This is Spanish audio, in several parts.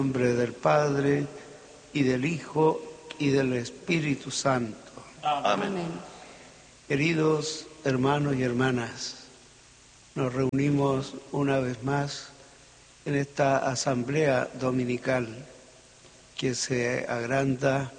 nombre del Padre, y del Hijo, y del Espíritu Santo. Amén. Queridos hermanos y hermanas, nos reunimos una vez más en esta asamblea dominical que se agranda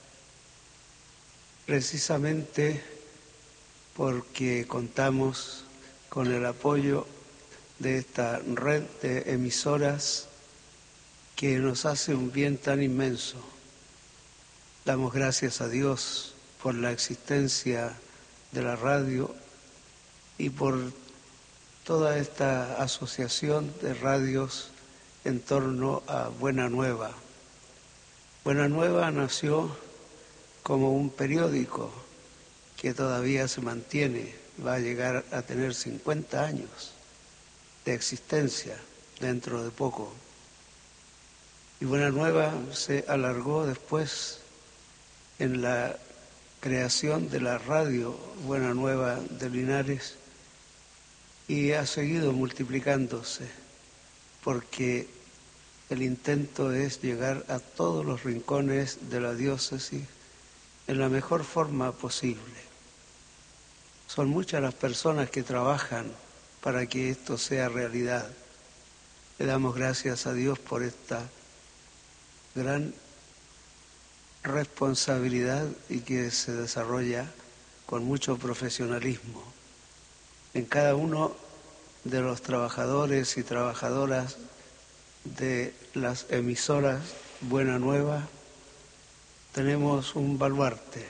precisamente porque contamos con el apoyo de esta red de emisoras que nos hace un bien tan inmenso. Damos gracias a Dios por la existencia de la radio y por toda esta asociación de radios en torno a Buena Nueva. Buena Nueva nació como un periódico que todavía se mantiene, va a llegar a tener 50 años de existencia dentro de poco. Y Buena Nueva se alargó después en la creación de la radio Buena Nueva de Linares y ha seguido multiplicándose porque el intento es llegar a todos los rincones de la diócesis en la mejor forma posible. Son muchas las personas que trabajan para que esto sea realidad. Le damos gracias a Dios por esta gran responsabilidad y que se desarrolla con mucho profesionalismo. En cada uno de los trabajadores y trabajadoras de las emisoras Buena Nueva tenemos un baluarte.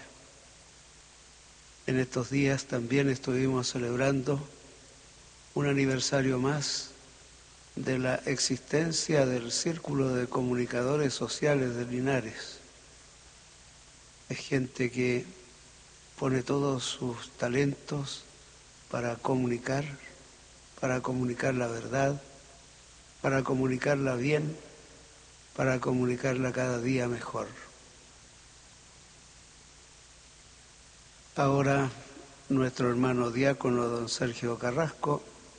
En estos días también estuvimos celebrando un aniversario más de la existencia del Círculo de Comunicadores Sociales de Linares. Es gente que pone todos sus talentos para comunicar la verdad, para comunicarla bien, para comunicarla cada día mejor. Ahora nuestro hermano diácono don Sergio Carrasco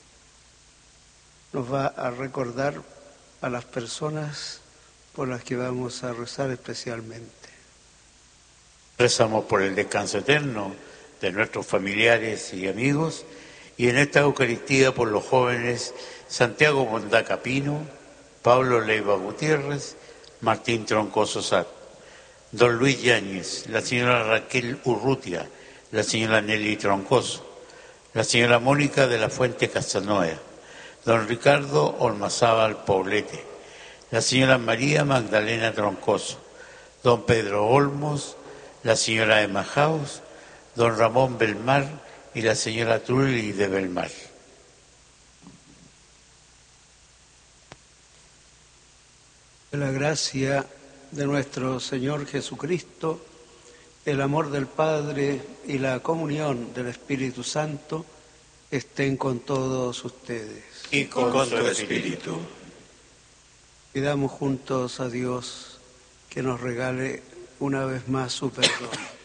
nos va a recordar a las personas por las que vamos a rezar especialmente. Rezamos por el descanso eterno de nuestros familiares y amigos y en esta Eucaristía por los jóvenes Santiago Mondaca Pino, Pablo Leiva Gutiérrez, Martín Troncoso Sat, don Luis Yáñez, la señora Raquel Urrutia, la señora Nelly Troncoso, la señora Mónica de la Fuente Casanoea, don Ricardo Olmazábal Poblete, la señora María Magdalena Troncoso, don Pedro Olmos, la señora Emma Jaus, don Ramón Belmar y la señora Trulli de Belmar. La gracia de nuestro Señor Jesucristo, el amor del Padre y la comunión del Espíritu Santo estén con todos ustedes. Y con su Espíritu. Pidamos juntos a Dios que nos regale una vez más su perdón.